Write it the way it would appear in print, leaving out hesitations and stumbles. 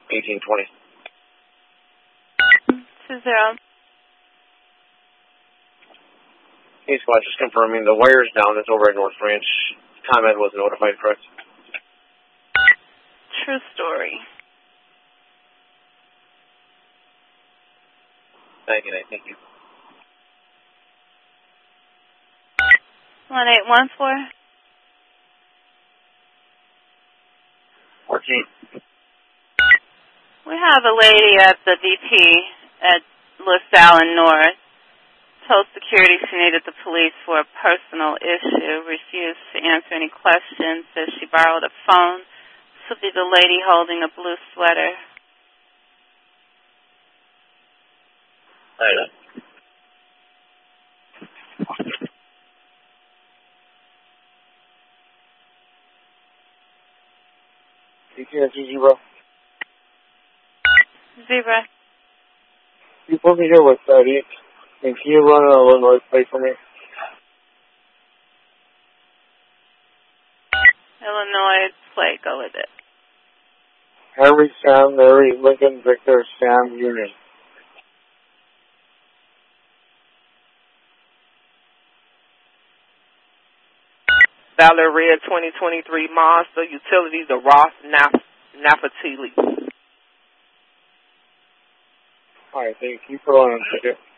1820. 20. Hey, Squad, just confirming the wire's down. That's over at North Ranch. ComEd was notified, correct? True story. Thank you. 1814. 14. We have a lady at the DP at LaSalle and North. Told security she needed the police for a personal issue. Refused to answer any questions. Says she borrowed a phone. This will be the lady holding a blue sweater. Right. Zero. 0. You put me here with 30. And can you run an Illinois plate for me? Illinois plate. Go with it. Henry, Sam, Mary, Lincoln, Victor, Sam, Union. Valeria 2023 Mazda Utilities, the Ross Nafatili. All right, thank you for on ticket.